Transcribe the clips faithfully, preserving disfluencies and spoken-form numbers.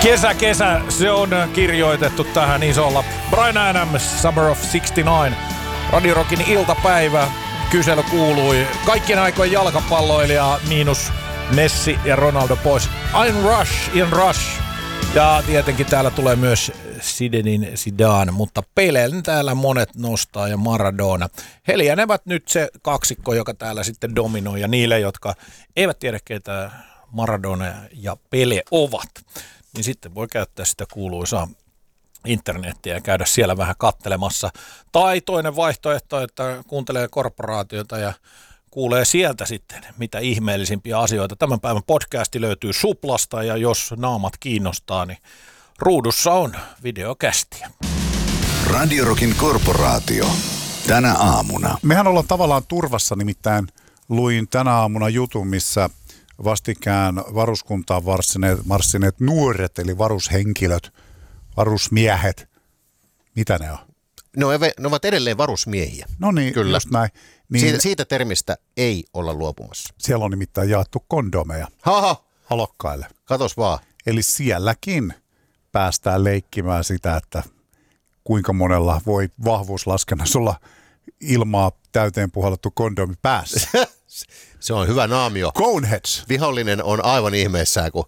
Kesä, kesä, se on kirjoitettu tähän isolla. Bryan Adams, Summer of yhdeksänkymmentäyhdeksän, Radio Rockin iltapäivä. Kysely kuului kaikkien aikojen jalkapalloilija miinus Messi ja Ronaldo pois. Ian Rush, Ian Rush. Ja tietenkin täällä tulee myös Zinedine Zidane, mutta Pelén täällä monet nostaa ja Maradona. He lienevät nyt se kaksikko, joka täällä sitten dominoi, ja niille, jotka eivät tiedä, ketä Maradona ja Pelé ovat, niin sitten voi käyttää sitä kuuluisaa internettiä ja käydä siellä vähän kattelemassa. Tai toinen vaihtoehto, että kuuntelee korporaatiota ja kuulee sieltä sitten mitä ihmeellisimpiä asioita. Tämän päivän podcasti löytyy Suplasta, ja jos naamat kiinnostaa, niin ruudussa on videokästiä. Radio Rockin korporaatio. Tänä aamuna. Mehän ollaan tavallaan turvassa, nimittäin luin tänä aamuna jutun, missä vastikään varuskuntaan marssineet, marssineet nuoret, eli varushenkilöt, varusmiehet. Mitä ne on? Ne, on, ne ovat edelleen varusmiehiä. No niin, kyllä. Just näin. Niin, siitä, siitä termistä ei olla luopumassa. Siellä on nimittäin jaettu kondomeja Haha. halokkaille. Katos vaan. Eli sielläkin päästään leikkimään sitä, että kuinka monella voi vahvuuslaskennassa olla ilmaa täyteen puhallettu kondomi päässä. Se on hyvä naamio. Coneheads. Vihollinen on aivan ihmeessään, kun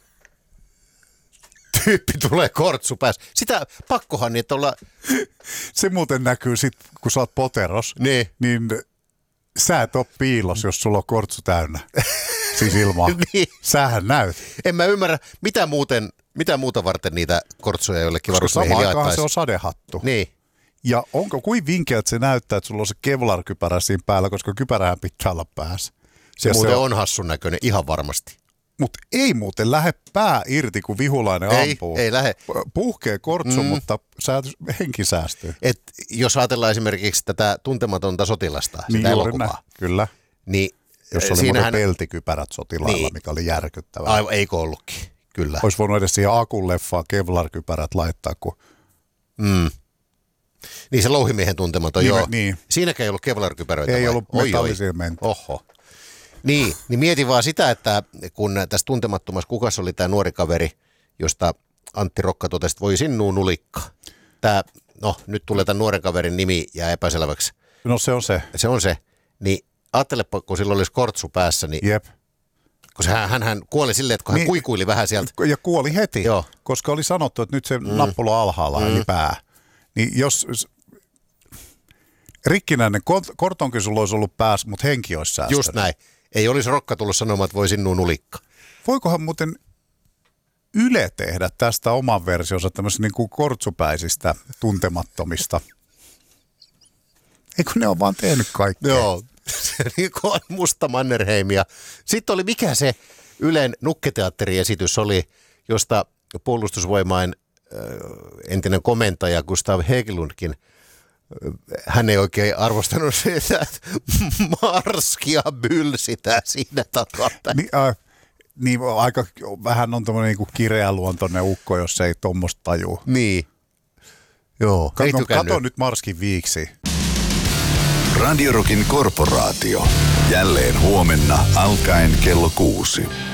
tyyppi tulee kortsu päässä. Sitä pakkohan niin, että olla... Se muuten näkyy sitten, kun sä oot poteros, niin, niin sä et ole piilos, jos sulla on kortsu täynnä. Siis ilmaa. Niin. Sähän näyt. En mä ymmärrä, mitä, muuten, mitä muuta varten niitä kortsuja jollekin varusmiehille jaettaisiin. Samaan aikaan se on sadehattu. Niin. Ja onko kuin vinkeältä se näyttää, että sulla on se Kevlar-kypärä siinä päällä, koska kypärähän pitää olla päässä. Se ja muuten se on, on hassun näköinen, ihan varmasti. Mutta ei muuten lähde pää irti, kun vihulainen ei, ampuu. Ei lähde. Puhkee kortsu, Mm. mutta sä, henki säästyy. Et jos ajatellaan esimerkiksi tätä tuntematonta sotilasta, niin sitä elokuvaa. Kyllä. Niin jos oli siinähän... muuten peltikypärät sotilailla, niin, mikä oli järkyttävää. Aivan, eikö ollutkin, kyllä. Olisi voinut edes siihen Akun-leffaan Kevlar-kypärät laittaa, kun... Mm. Niin se louhimiehen tuntematon, niin, joo. Niin. Siinäkään ei ollut Kevlar-kypäröitä. Ei vai? ollut metallisia menty. Oho. Niin, niin mietin vaan sitä, että kun tässä tuntemattomassa kukas oli tämä nuori kaveri, josta Antti Rokka totesi, että voi sinnuu nulikka. Tämä, no nyt tulee tämän nuoren kaverin nimi ja epäselväksi. No se on se. Se on se. Niin ajattelepa, kun sillä olisi kortsu päässä, niin Jep. kun hän, hän, hän kuoli silleen, että kun niin, hän kuikuili vähän sieltä. Ja kuoli heti, joo, koska oli sanottu, että nyt se mm. nappula on alhaalla, mm. eli pää. Niin jos rikkinäinen kortonkin sulla olisi ollut päässä, mutta henki olisi säästänyt. Just näin. Ei olisi Rokka tullut sanomaan, että voi sinnuu nulikka. Voikohan muuten Yle tehdä tästä oman versionsa tämmöisistä niin kuin kortsupäisistä tuntemattomista? Eikö ne ole vaan tehnyt kaikkea? Joo, niin kuin on Musta Mannerheim. Ja sitten oli mikä se Ylen nukketeatteriesitys oli, josta puolustusvoimain äh, entinen komentaja Gustav Hägglundkin, hän ei oikein arvostanut sitä, että Marskia bylsitään siinä takana. Niin, äh, niin aika vähän on tommoinen niinku kireäluontoinen ukko, jos ei tommoista tajua. Niin. Joo, kato, ei tykännyt. Kato nyt Marskin viiksi. Radio Rockin korporaatio. Jälleen huomenna alkaen kello kuusi.